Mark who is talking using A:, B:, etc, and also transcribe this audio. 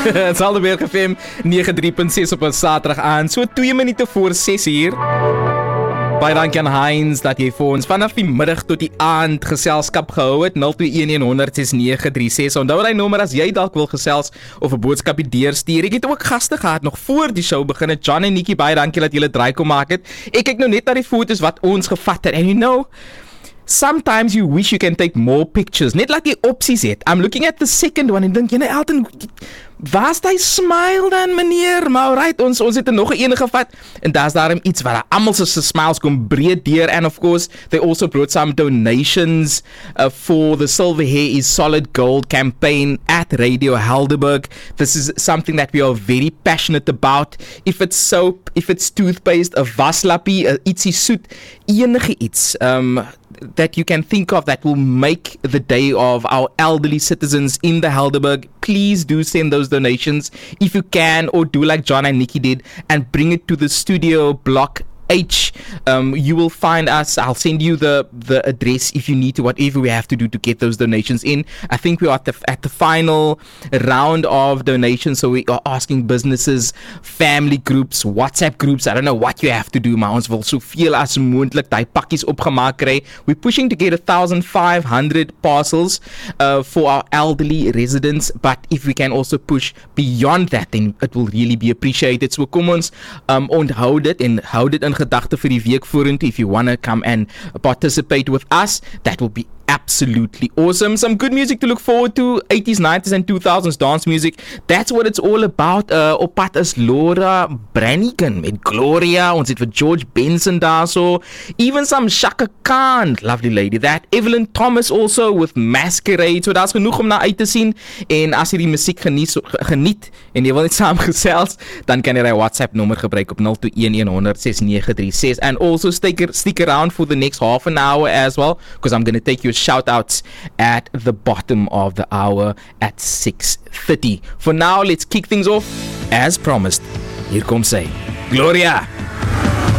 A: Salderberg FM 93.6 op 'n Saterdag aan, so 2 minute voor 6 uur. Baie dankie aan Heinz dat jy vir ons vanaf die middag tot die aand geselskap gehou het. 0211106936. Onthou daai nommer as jy dalk wil gesels of 'n boodskapie deurstuur. Ek het ook gaste gehad nog voor die show begin het. John en Nikki, baie dankie dat julle draai kom maak het. Ek kyk nou net na die foto's wat ons gevat het. And you know, sometimes you wish you can take more pictures. Net like die opsies het. I'm looking at the second one en dink, jy nou Elton, waar's die smile dan meneer? Maar alright, ons het nog 'n ene gevat en daar's daarom iets waar almal se smiles kom breed deur. And of course, they also brought some donations for the Silver Hair is Solid Gold campaign at Radio Helderberg. This is something that we are very passionate about. If it's soap, if it's toothpaste, 'n waslappie, 'n ietsie soet, enige iets that you can think of that will make the day of our elderly citizens in the Helderberg, please do send those donations if you can, or do like John and Nikki did and bring it to the studio block H. You will find us. I'll send you the address if you need to, whatever we have to do to get those donations in. I think we are at the final round of donations, so we are asking businesses, family groups, WhatsApp groups. I don't know what you have to do, maar ons wil soveel as moontlik daai pakkies opgemaak kry. We're pushing to get 1,500 parcels for our elderly residents, but if we can also push beyond that, then it will really be appreciated. So kom ons onthou dit en hou dit in gedagte vir die week vorentoe. If you want to come and participate with us, that will be absolutely awesome. Some good music to look forward to. 80s, 90s and 2000s dance music. That's what it's all about. Op pad is Laura Branigan met Gloria. Ons het vir George Benson daar so. Even some Shaka Khan, lovely lady that. Evelyn Thomas also with Masquerade. So daar's genoeg om na uit te sien. En as jy die musiek geniet en jy wil net saam gesels, dan kan jy die WhatsApp nommer gebruik op 0211106936. And also stick around for the next half an hour as well, because I'm going to take you shout-outs at the bottom of the hour at 6:30. For now, let's kick things off. As promised, here comes Gloria.